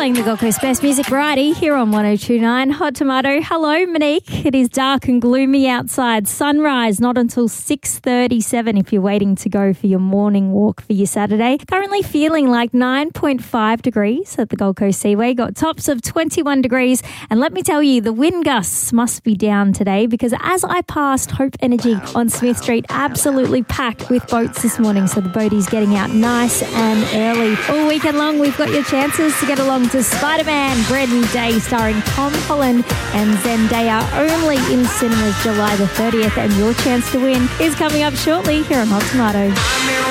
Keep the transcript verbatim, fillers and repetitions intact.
Playing the Gold Coast Best Music Variety here on one oh two point nine Hot Tomato. Hello, Monique. It is dark and gloomy outside. Sunrise not until six thirty-seven if you're waiting to go for your morning walk for your Saturday. Currently feeling like nine point five degrees at the Gold Coast Seaway. Got tops of twenty-one degrees. And let me tell you, the wind gusts must be down today because as I passed Hope Energy on Smith Street, absolutely packed with boats this morning. So the boaties getting out nice and early. All weekend long, we've got your chances to get along to Spider-Man Bread and Day starring Tom Holland and Zendaya, only in cinemas July the thirtieth, and your chance to win is coming up shortly here on Hot Tomato.